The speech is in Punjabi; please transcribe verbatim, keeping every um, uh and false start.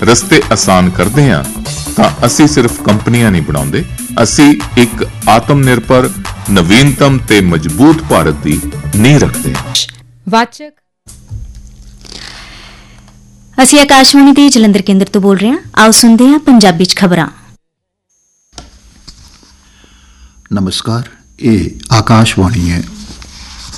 ਰਸਤੇ ਆਸਾਨ ਕਰਦੇ ਹਾਂ ਤਾਂ ਅਸੀਂ ਸਿਰਫ ਕੰਪਨੀਆਂ ਨਹੀਂ ਬਣਾਉਂਦੇ, ਅਸੀਂ ਇੱਕ ਆਤਮ ਨਿਰਭਰ, ਨਵੀਨਤਮ ਤੇ ਮਜ਼ਬੂਤ ਭਾਰਤ ਦੀ ਨੀਂਹ ਰੱਖਦੇ ਹਾਂ। ਵਾਚਕ ਅਸੀਂ ਆਕਾਸ਼ਵਾਣੀ ਦੇ ਜਲੰਧਰ ਕੇਂਦਰ ਤੋਂ ਬੋਲ ਰਹੇ ਹਾਂ। ਆਓ ਸੁਣਦੇ ਹਾਂ ਪੰਜਾਬੀ ਚ ਖਬਰਾਂ। ਨਮਸਕਾਰ, ਇਹ ਆਕਾਸ਼ਵਾਣੀ ਹੈ।